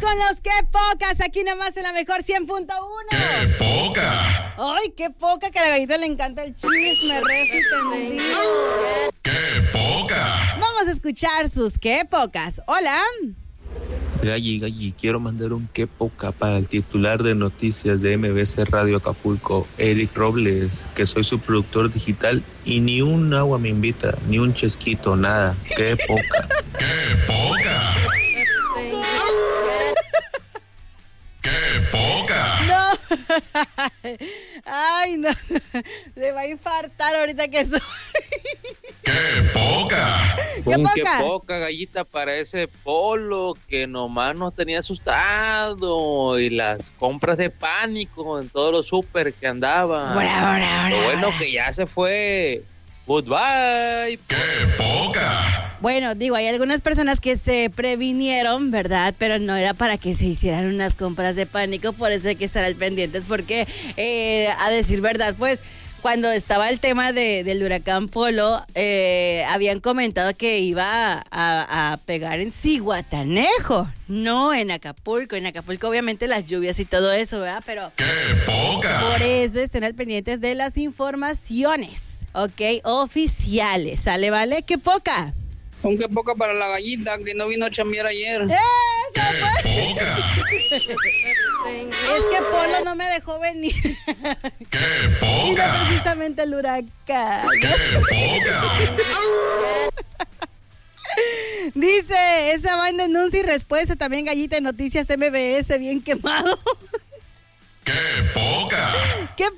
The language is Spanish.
con los qué pocas, aquí nomás en la mejor 100.1. ¡Qué poca! Ay, qué poca, que a la gallita le encanta el chisme, rezo y tendido. ¡Qué poca! Vamos a escuchar sus qué pocas. Hola. Galli, quiero mandar un qué poca para el titular de noticias de MBC Radio Acapulco, Eric Robles, que soy su productor digital y ni un agua me invita, ni un chesquito, nada. ¡Qué poca! ¡Qué poca! ¡Qué poca! No. Ay, no. Se va a infartar ahorita que soy. ¡Qué poca! ¿Qué Un poca? qué poca, Gallita, para ese Polo que nomás nos tenía asustado y las compras de pánico en todos los súper que andaban. Lo bueno que ya se fue. Goodbye. ¡Qué poca! Bueno, digo, hay algunas personas que se previnieron, ¿verdad? Pero no era para que se hicieran unas compras de pánico, por eso hay que estar al pendientes, porque, a decir verdad, pues, cuando estaba el tema del huracán Polo, habían comentado que iba a pegar en Zihuatanejo, no en Acapulco. En Acapulco, obviamente, las lluvias y todo eso, ¿verdad? Pero ¡qué poca! por eso estén al pendientes de las informaciones, ¿ok? Oficiales, ¿sale, vale? ¡Qué poca! Un qué poca para la gallita que no vino a chambear ayer. ¡Eso, pues! ¡Qué poca! Es que Polo no me dejó venir. ¡Qué Y no poca! precisamente el huracán. ¡Qué poca! Dice, esa va en denuncia y respuesta. También Gallita en Noticias MBS, bien quemado. ¡Qué poca! ¡Qué